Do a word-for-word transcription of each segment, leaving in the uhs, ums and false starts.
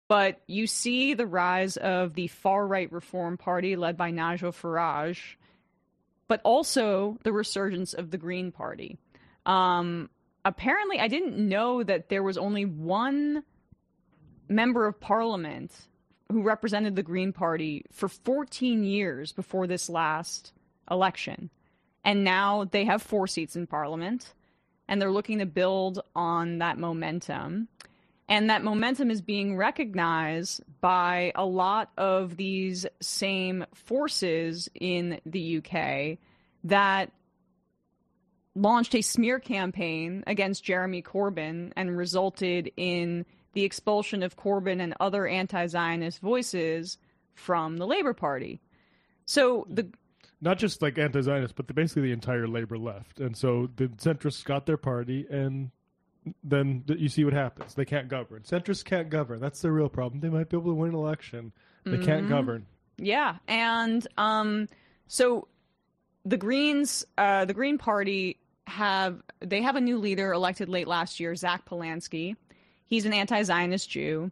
But you see the rise of the far-right Reform Party led by Nigel Farage, but also the resurgence of the Green Party. Um, apparently, I didn't know that there was only one member of parliament who represented the Green Party for fourteen years before this last election. And now they have four seats in parliament, and they're looking to build on that momentum. And that momentum is being recognized by a lot of these same forces in the U K that launched a smear campaign against Jeremy Corbyn and resulted in the expulsion of Corbyn and other anti-Zionist voices from the Labour Party. So the not just like anti-Zionist, but the, basically the entire Labour left. And so the centrists got their party, and then you see what happens. They can't govern. Centrists can't govern. That's the real problem. They might be able to win an election. They mm-hmm. can't govern. Yeah, and um, so the Greens, uh, the Green Party have they have a new leader elected late last year, Zach Polanski. He's an anti-Zionist Jew.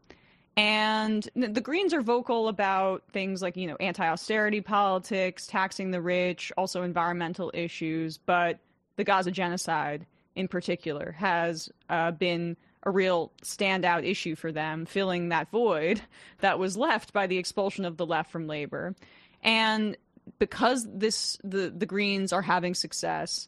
And the Greens are vocal about things like, you know, anti-austerity politics, taxing the rich, also environmental issues. But the Gaza genocide in particular has uh, been a real standout issue for them, filling that void that was left by the expulsion of the left from Labour. And because this the, the Greens are having success,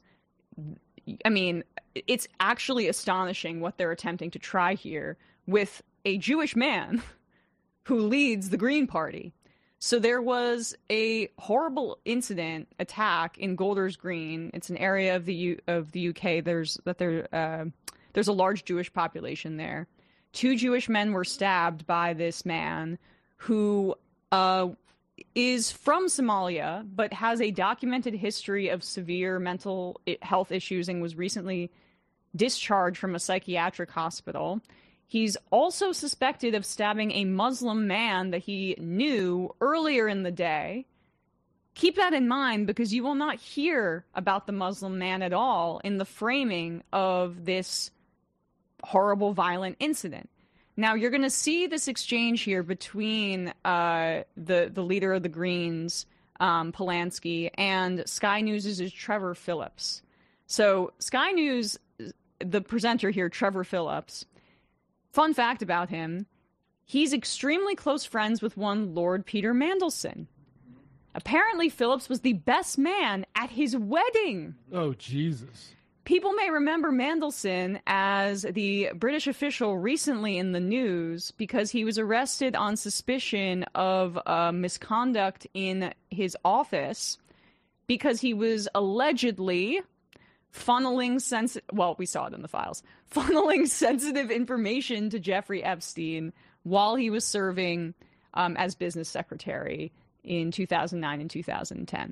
I mean, it's actually astonishing what they're attempting to try here with a Jewish man who leads the Green Party. So there was a horrible incident, attack in Golders Green. It's an area of the U- of the U K. There's that there uh, there's a large Jewish population there. Two Jewish men were stabbed by this man who uh, is from Somalia, but has a documented history of severe mental health issues and was recently discharged from a psychiatric hospital. He's also suspected of stabbing a Muslim man that he knew earlier in the day. Keep that in mind, because you will not hear about the Muslim man at all in the framing of this horrible, violent incident. Now, you're going to see this exchange here between uh, the, the leader of the Greens, um, Polanski, and Sky News' Trevor Phillips. So Sky News, the presenter here, Trevor Phillips, fun fact about him, he's extremely close friends with one Lord Peter Mandelson. Apparently, Phillips was the best man at his wedding. Oh, Jesus. People may remember Mandelson as the British official recently in the news because he was arrested on suspicion of uh, misconduct in his office because he was allegedly funneling sensitive, well, we saw it in the files, funneling sensitive information to Jeffrey Epstein while he was serving um, as business secretary in two thousand nine and two thousand ten.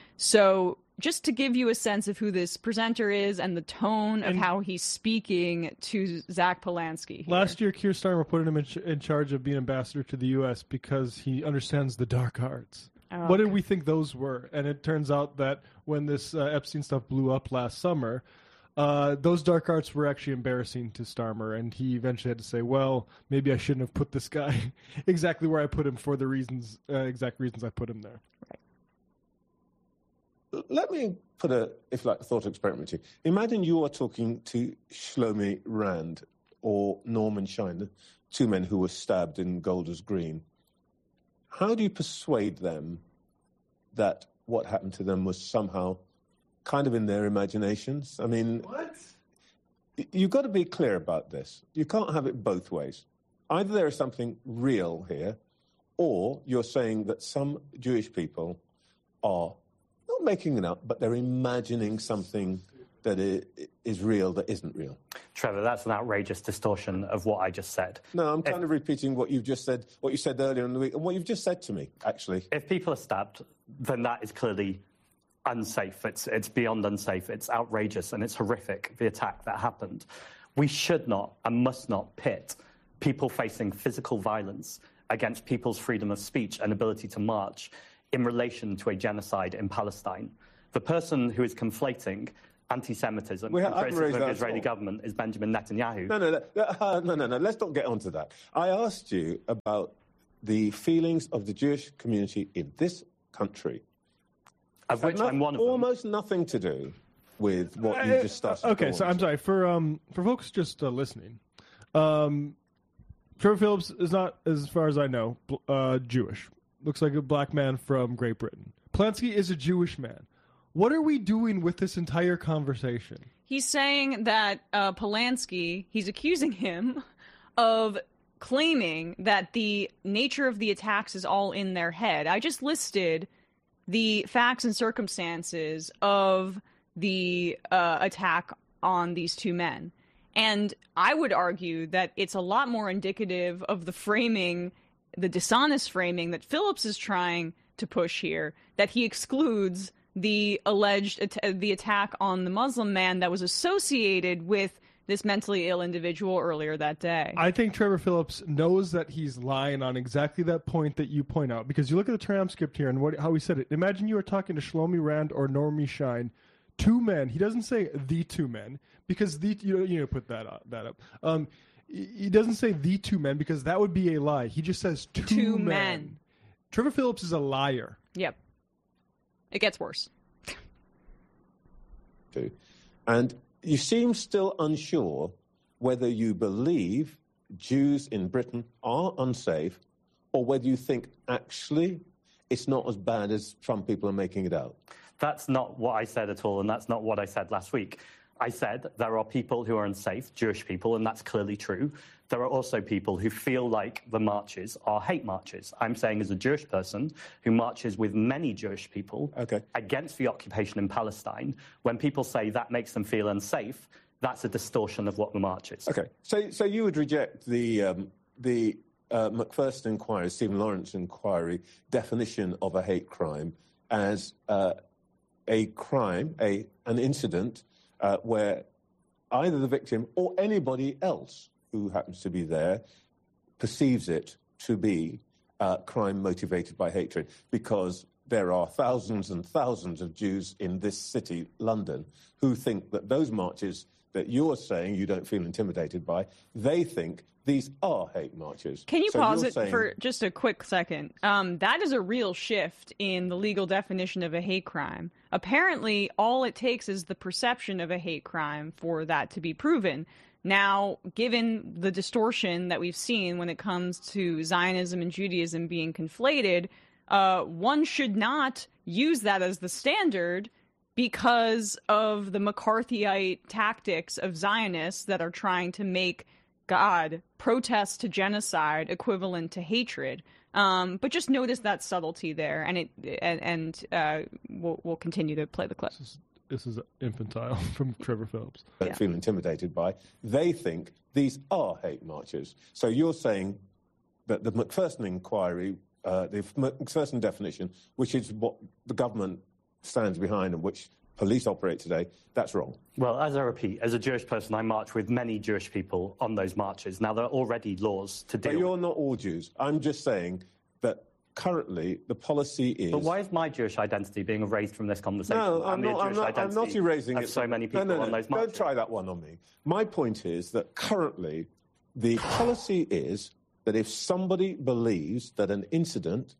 So just to give you a sense of who this presenter is and the tone of and how he's speaking to Zach Polanski here. Last year, Keir Starmer put him in, ch- in charge of being ambassador to the U S because he understands the dark arts. Oh, what okay. did we think those were? And it turns out that when this uh, Epstein stuff blew up last summer, uh, those dark arts were actually embarrassing to Starmer, and he eventually had to say, well, maybe I shouldn't have put this guy exactly where I put him for the reasons, uh, exact reasons I put him there. Right. Let me put a, if like, thought experiment to you. Imagine you are talking to Shlomi Rand or Norman Shine, two men who were stabbed in Golders Green. How do you persuade them that what happened to them was somehow kind of in their imaginations? I mean, what? You've got to be clear about this. You can't have it both ways. Either there is something real here, or you're saying that some Jewish people are not making it up, but they're imagining something that is real that isn't real. Trevor, that's an outrageous distortion of what I just said. No, I'm kind if, of repeating what you've just said, what you said earlier in the week, and what you've just said to me, actually. If people are stabbed, then that is clearly unsafe. It's, it's beyond unsafe. It's outrageous, and it's horrific, the attack that happened. We should not and must not pit people facing physical violence against people's freedom of speech and ability to march in relation to a genocide in Palestine. The person who is conflating anti-Semitism We ha- and I haven't criticism raised of that the at Israeli all. government is Benjamin Netanyahu. No, no, no, uh, no, no, no. Let's not get onto that. I asked you about the feelings of the Jewish community in this country, Of which no- I'm one of them. almost nothing to do with what you Uh, just started. to Okay, go so on I'm to. sorry for um for folks just uh, listening. Um, Trevor Phillips is not, as far as I know, bl- uh, Jewish. Looks like a black man from Great Britain. Polanski is a Jewish man. What are we doing with this entire conversation? He's saying that uh, Polanski, he's accusing him of claiming that the nature of the attacks is all in their head. I just listed the facts and circumstances of the uh, attack on these two men. And I would argue that it's a lot more indicative of the framing, the dishonest framing that Phillips is trying to push here, that he excludes the alleged at- the attack on the Muslim man that was associated with this mentally ill individual earlier that day. I think Trevor Phillips knows that he's lying on exactly that point that you point out, because you look at the transcript here and what, how he said it. Imagine you were talking to Shlomi Rand or Normie Shine, two men. He doesn't say the two men, because the you you know put that up, that up. Um, he he doesn't say the two men because that would be a lie. He just says two, Two men. men. Trevor Phillips is a liar. Yep. It gets worse. do. And you seem still unsure whether you believe Jews in Britain are unsafe or whether you think actually it's not as bad as some people are making it out. That's not what I said at all, and that's not what I said last week. I said there are people who are unsafe, Jewish people, and that's clearly true. There are also people who feel like the marches are hate marches. I'm saying as a Jewish person who marches with many Jewish people Okay. against the occupation in Palestine, when people say that makes them feel unsafe, that's a distortion of what the march is. Okay, so so you would reject the um, the uh, Macpherson inquiry, Stephen Lawrence inquiry definition of a hate crime as uh, a crime, a an incident uh, where either the victim or anybody else who happens to be there perceives it to be uh, crime motivated by hatred, because there are thousands and thousands of Jews in this city, London, who think that those marches that you're saying you don't feel intimidated by, they think these are hate marches. Can you So pause you're it saying- for just a quick second? Um, that is a real shift in the legal definition of a hate crime. Apparently, all it takes is the perception of a hate crime for that to be proven. Now, given the distortion that we've seen when it comes to Zionism and Judaism being conflated, uh, one should not use that as the standard because of the McCarthyite tactics of Zionists that are trying to make God protest to genocide equivalent to hatred. Um, but just notice that subtlety there, and it and, and uh, we'll, we'll continue to play the clip. This is, this is infantile from Trevor Phillips. don't Yeah. feel intimidated by, they think these are hate marches. So you're saying that the Macpherson inquiry, uh, the Macpherson definition, which is what the government stands behind and which police operate today, that's wrong. Well, as I repeat, as a Jewish person, I march with many Jewish people on those marches. Now, there are already laws to But deal you're with. not all Jews. I'm just saying that currently the policy is... But why is my Jewish identity being erased from this conversation? No, I'm And the not, I'm Jewish not, I'm not identity erasing of it. so many people no, no, no. on those marches. Don't try that one on me. My point is that currently the policy is that if somebody believes that an incident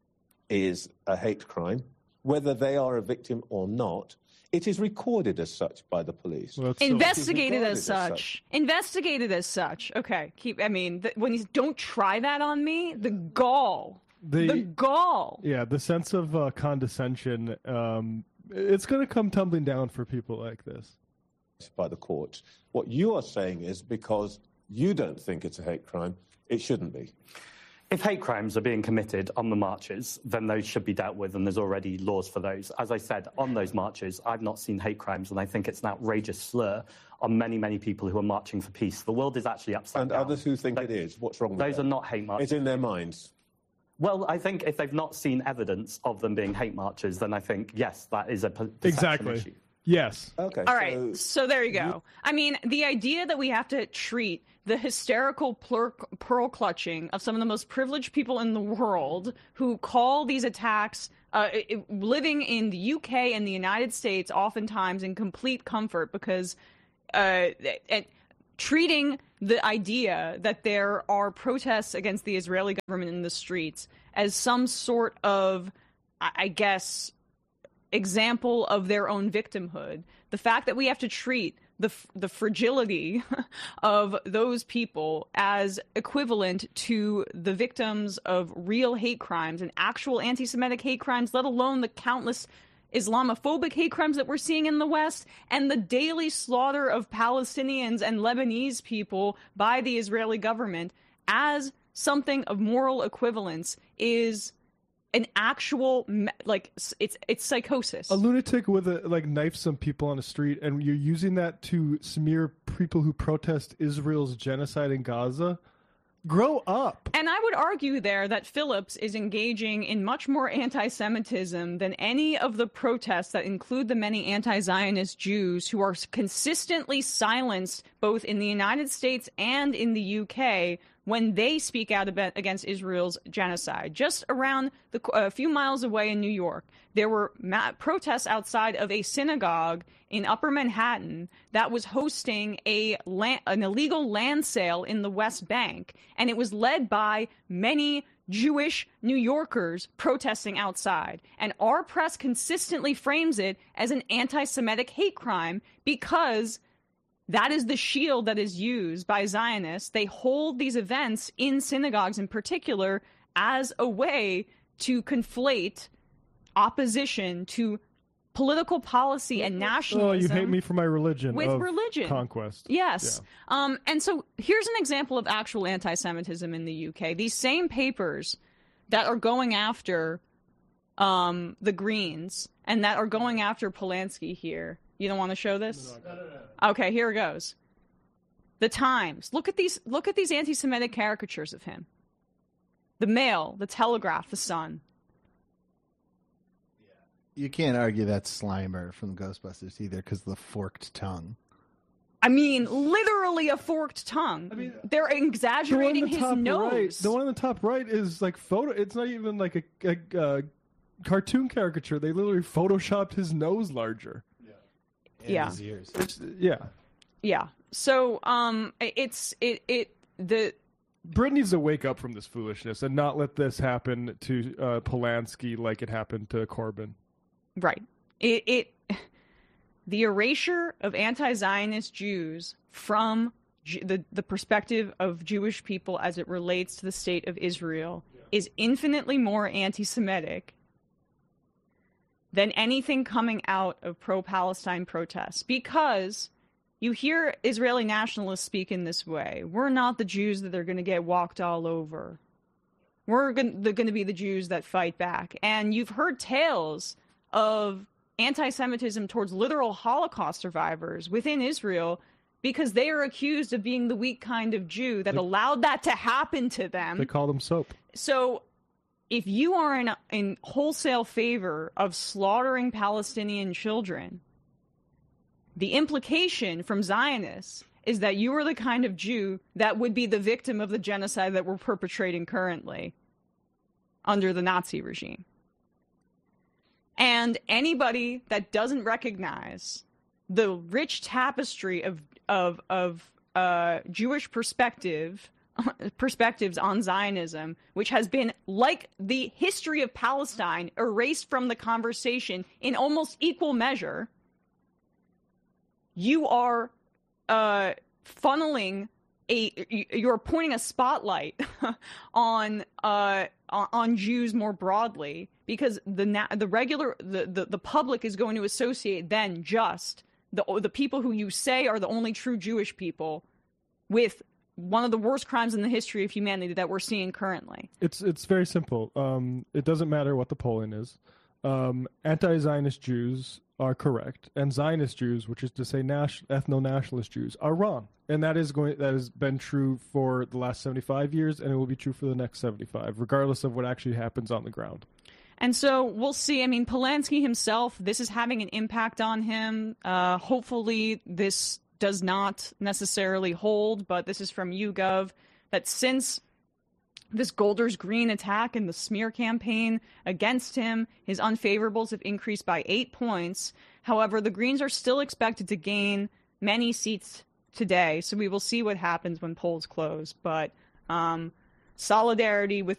is a hate crime, whether they are a victim or not, it is recorded as such by the police. Well, that's so- Investigated regarded as as such. such. Investigated as such. Okay, keep. I mean, th- when you don't try that on me, the gall, The- the gall. Yeah, the sense of uh, condescension, um, it's going to come tumbling down for people like this. by the courts. What you are saying is because you don't think it's a hate crime, it shouldn't be. If hate crimes are being committed on the marches, then those should be dealt with, and there's already laws for those. As I said, on those marches, I've not seen hate crimes, and I think it's an outrageous slur on many, many people who are marching for peace. The world is actually upside And down. others who think Th- it is, what's wrong with Those that? are not hate marches. It's in their minds. Well, I think if they've not seen evidence of them being hate marches, then I think, yes, that is a per- perception Exactly. issue. Yes. Okay. All right. So, So there you go. you- I mean, the idea that we have to treat the hysterical plur- pearl clutching of some of the most privileged people in the world who call these attacks, uh, i- living in the U K and the United States, oftentimes in complete comfort, because uh, and treating the idea that there are protests against the Israeli government in the streets as some sort of, I I guess, example of their own victimhood. The fact that we have to treat the the fragility of those people as equivalent to the victims of real hate crimes and actual anti-Semitic hate crimes, let alone the countless Islamophobic hate crimes that we're seeing in the West, and the daily slaughter of Palestinians and Lebanese people by the Israeli government as something of moral equivalence is an actual, like, it's it's psychosis. A lunatic with a like knifes some people on the street, and you're using that to smear people who protest Israel's genocide in Gaza. Grow up. And I would argue there that Phillips is engaging in much more anti-Semitism than any of the protests that include the many anti-Zionist Jews who are consistently silenced both in the United States and in the U K when they speak out about, against Israel's genocide. Just around the, a few miles away in New York, there were ma- protests outside of a synagogue in Upper Manhattan that was hosting a land, an illegal land sale in the West Bank, and it was led by many Jewish New Yorkers protesting outside. And our press consistently frames it as an anti-Semitic hate crime because that is the shield that is used by Zionists. They hold these events in synagogues in particular as a way to conflate opposition to political policy and nationalism. Oh, you hate me for my religion. With of religion. Conquest. Yes. Yeah. Um, and so here's an example of actual anti-Semitism in the U K. These same papers that are going after um, the Greens and that are going after Polanski here. You don't want to show this? No, no, no. Okay, here it goes. The Times. Look at these look at these anti-Semitic caricatures of him. The Mail, the Telegraph, the Sun. You can't argue that's Slimer from Ghostbusters either because of the forked tongue. I mean, literally a forked tongue. I mean, they're exaggerating the his top nose. Right, the one on the top right is like photo. It's not even like a, a uh, cartoon caricature. They literally photoshopped his nose larger. And yeah. his ears. It's, yeah. Yeah. So, um, it's it it the. Britain needs to wake up from this foolishness and not let this happen to uh, Polanski like it happened to Corbyn. Right. It it the erasure of anti-Zionist Jews from Ju- the the perspective of Jewish people as it relates to the state of Israel yeah. is infinitely more anti-Semitic than anything coming out of pro-Palestine protests, because you hear Israeli nationalists speak in this way. We're not the Jews that are going to get walked all over. We're going to be the Jews that fight back. And you've heard tales of anti-Semitism towards literal Holocaust survivors within Israel because they are accused of being the weak kind of Jew that they, allowed that to happen to them. They call them soap. So if you are in, in wholesale favor of slaughtering Palestinian children, the implication from Zionists is that you are the kind of Jew that would be the victim of the genocide that we're perpetrating currently under the Nazi regime. And anybody that doesn't recognize the rich tapestry of of of uh, Jewish perspective perspectives on Zionism, which has been, like the history of Palestine, erased from the conversation in almost equal measure, you are uh, funneling a, you're pointing a spotlight on uh, on Jews more broadly, because the the regular the, the, the public is going to associate then just the the people who you say are the only true Jewish people with one of the worst crimes in the history of humanity that we're seeing currently. It's it's very simple. Um, it doesn't matter what the polling is. Um, anti-Zionist Jews are correct, and Zionist Jews, which is to say nas- ethno-nationalist Jews, are wrong. And that is going that has been true for the last seventy-five years, and it will be true for the next seventy-five, regardless of what actually happens on the ground. And so we'll see. I mean, Polanski himself, this is having an impact on him. Uh, hopefully this does not necessarily hold, but this is from YouGov, that since this Golders Green attack and the smear campaign against him, his unfavorables have increased by eight points. However, the Greens are still expected to gain many seats today, so we will see what happens when polls close. But um, solidarity with